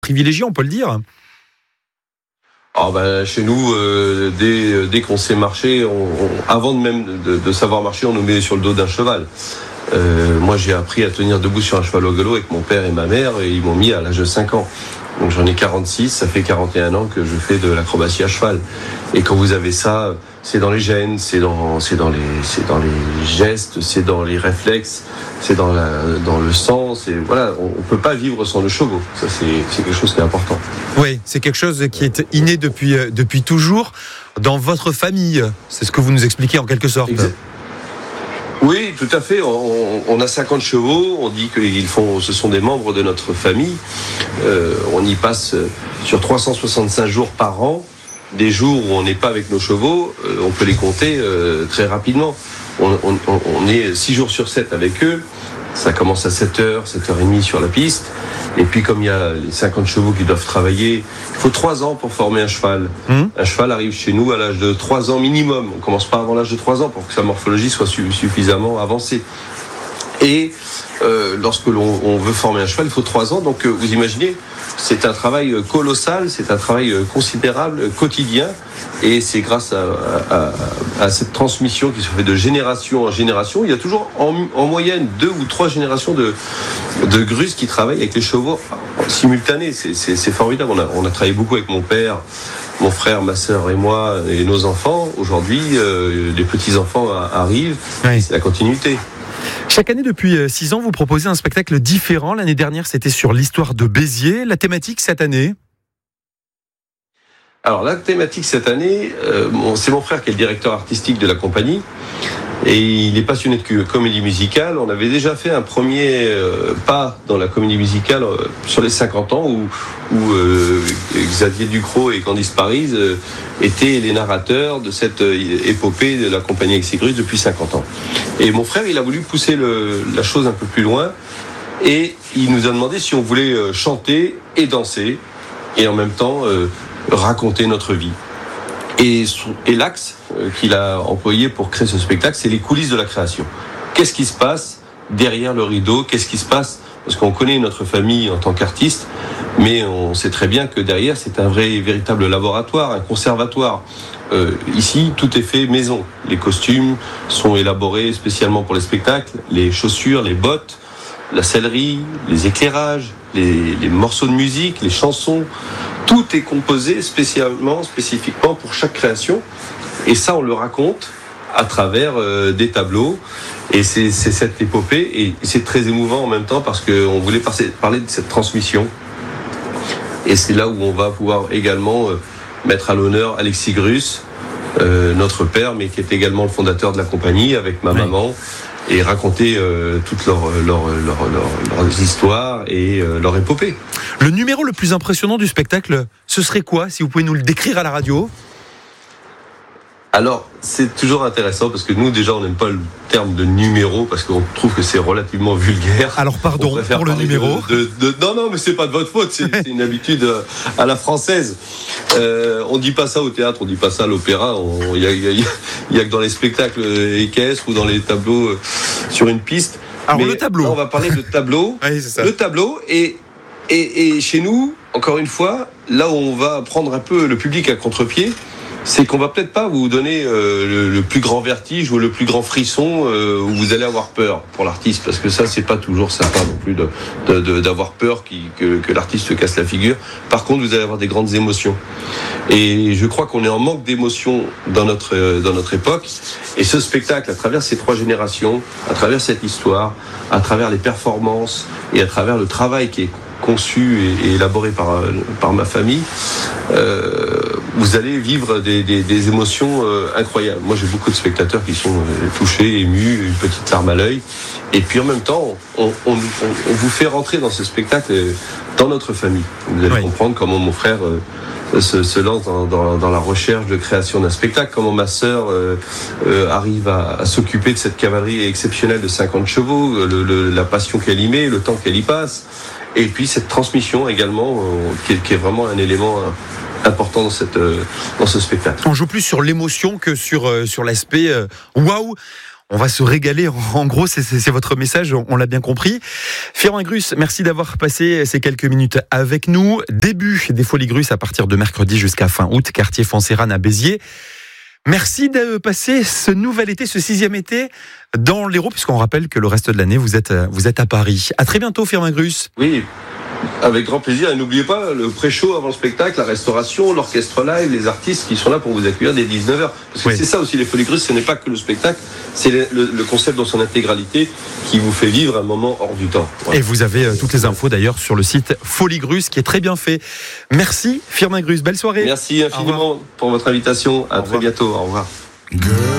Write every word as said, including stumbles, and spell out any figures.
privilégié, on peut le dire. Alors ben, chez nous, euh, dès, dès qu'on sait marcher, on, on, avant de même de, de savoir marcher, on nous met sur le dos d'un cheval. Euh, moi, j'ai appris à tenir debout sur un cheval au galop avec mon père et ma mère, et ils m'ont mis à l'âge de cinq ans. Donc j'en ai quarante-six, ça fait quarante et un ans que je fais de l'acrobatie à cheval. Et quand vous avez ça, c'est dans les gènes, c'est dans, c'est dans les, c'est dans les gestes, c'est dans les réflexes, c'est dans la, dans le sang. C'est voilà, on, on peut pas vivre sans le chevaux. Ça, c'est, c'est quelque chose qui est important. Oui, c'est quelque chose qui est inné depuis depuis toujours dans votre famille. C'est ce que vous nous expliquez en quelque sorte. Exact. Oui, tout à fait. On, on a cinquante chevaux. On dit qu'ils font, ce sont des membres de notre famille. Euh, on y passe sur trois cent soixante-cinq jours par an. Des jours où on n'est pas avec nos chevaux, euh, on peut les compter euh, très rapidement. On, on, on est six jours sur sept avec eux. Ça commence à sept heures, sept heures trente sur la piste. Et puis comme il y a les cinquante chevaux qui doivent travailler, il faut trois ans pour former un cheval. Mmh. Un cheval arrive chez nous à l'âge de trois ans minimum. On ne commence pas avant l'âge de trois ans pour que sa morphologie soit suffisamment avancée. Et euh, lorsque l'on on veut former un cheval, il faut trois ans. Donc euh, vous imaginez, c'est un travail colossal, c'est un travail considérable, quotidien. Et c'est grâce à, à, à cette transmission qui se fait de génération en génération. Il y a toujours en, en moyenne deux ou trois générations de, de grusses qui travaillent avec les chevaux simultanés. C'est, c'est, c'est formidable. On a, on a travaillé beaucoup avec mon père, mon frère, ma sœur et moi et nos enfants. Aujourd'hui, euh, les petits-enfants arrivent. Oui. C'est la continuité. Chaque année, depuis six ans, vous proposez un spectacle différent. L'année dernière, c'était sur l'histoire de Béziers. La thématique cette année ? Alors la thématique cette année, euh, c'est mon frère qui est le directeur artistique de la compagnie et il est passionné de comédie musicale. On avait déjà fait un premier euh, pas dans la comédie musicale euh, sur les cinquante ans où, où euh, Xavier Ducrot et Candice Paris euh, étaient les narrateurs de cette euh, épopée de la compagnie Exigris depuis cinquante ans. Et mon frère, il a voulu pousser le, la chose un peu plus loin et il nous a demandé si on voulait euh, chanter et danser et en même temps euh, raconter notre vie. Et, et l'axe qu'il a employé pour créer ce spectacle, c'est les coulisses de la création. Qu'est-ce qui se passe derrière le rideau ? Qu'est-ce qui se passe ? Parce qu'on connaît notre famille en tant qu'artiste, mais on sait très bien que derrière, c'est un vrai, véritable laboratoire, un conservatoire. Euh, ici, tout est fait maison. Les costumes sont élaborés spécialement pour les spectacles, les chaussures, les bottes, la sellerie, les éclairages, les, les morceaux de musique, les chansons. Tout est composé spécialement, spécifiquement pour chaque création. Et ça, on le raconte à travers euh, des tableaux. Et c'est, c'est cette épopée. Et c'est très émouvant en même temps parce qu'on voulait parler de cette transmission. Et c'est là où on va pouvoir également euh, mettre à l'honneur Alexis Grus, euh, notre père, mais qui est également le fondateur de la compagnie, avec ma oui. maman. Et raconter euh, toutes leurs leur, leur, leur, leur histoires et euh, leur épopée. Le numéro le plus impressionnant du spectacle, ce serait quoi, si vous pouvez nous le décrire à la radio ? Alors, c'est toujours intéressant parce que nous, déjà, on n'aime pas le terme de numéro parce qu'on trouve que c'est relativement vulgaire. Alors, pardon pour le numéro. De, de, de, non, non, mais c'est pas de votre faute, c'est, c'est une habitude à la française. Euh, on dit pas ça au théâtre, on dit pas ça à l'opéra. Il y a, y, a, y a que dans les spectacles équestres ou dans les tableaux euh, sur une piste. Alors, mais le tableau. Là, on va parler de tableau. Oui, c'est ça. Le tableau et, et, et chez nous, encore une fois, là où on va prendre un peu le public à contre-pied, c'est qu'on va peut-être pas vous donner euh, le, le plus grand vertige ou le plus grand frisson euh, où vous allez avoir peur pour l'artiste, parce que ça c'est pas toujours sympa non plus de, de, de, d'avoir peur qui, que, que l'artiste se casse la figure. Par contre, vous allez avoir des grandes émotions. Et je crois qu'on est en manque d'émotions dans notre euh, dans notre époque. Et ce spectacle, à travers ces trois générations, à travers cette histoire, à travers les performances et à travers le travail qui est conçu et, et élaboré par, par ma famille, euh, vous allez vivre des, des, des émotions euh, incroyables. Moi, j'ai beaucoup de spectateurs qui sont euh, touchés, émus, une petite larme à l'œil. Et puis en même temps, on, on, on, on vous fait rentrer dans ce spectacle euh, dans notre famille. Vous allez oui. comprendre comment mon frère euh, se, se lance dans, dans, dans la recherche de création d'un spectacle, comment ma sœur euh, euh, arrive à, à s'occuper de cette cavalerie exceptionnelle de cinquante chevaux, le, le, la passion qu'elle y met, le temps qu'elle y passe. Et puis cette transmission également, euh, qui, est, qui est vraiment un élément euh, important dans, cette, euh, dans ce spectacle. On joue plus sur l'émotion que sur, euh, sur l'aspect euh, waouh. on va se régaler. En gros, c'est, c'est, c'est votre message, on, on l'a bien compris. Firmin Grus, merci d'avoir passé ces quelques minutes avec nous. Début des Folies Grus à partir de mercredi jusqu'à fin août, quartier Foncéranne à Béziers. Merci de passer ce nouvel été, ce sixième été dans l'Hérault, puisqu'on rappelle que le reste de l'année, vous êtes, vous êtes à Paris. À très bientôt, Firmin Grus. Oui, avec grand plaisir. Et n'oubliez pas le pré-show avant le spectacle, la restauration, l'orchestre live, les artistes qui sont là pour vous accueillir dès dix-neuf heures. Parce que oui. C'est ça aussi les Folies Grus, ce n'est pas que le spectacle, c'est le, le, le concept dans son intégralité qui vous fait vivre un moment hors du temps. Voilà. Et vous avez euh, toutes les infos d'ailleurs sur le site Folies Grus qui est très bien fait. Merci Firmin Grus, belle soirée. Merci infiniment pour votre invitation. À très bientôt. Au revoir.